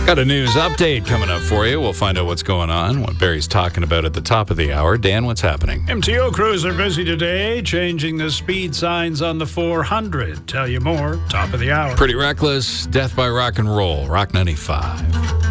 Got a news update coming up for you. We'll find out what's going on, what Barry's talking about at the top of the hour. Dan, what's happening? MTO crews are busy today, changing the speed signs on the 400. Tell you more, top of the hour. Pretty Reckless, Death by Rock and Roll, Rock 95.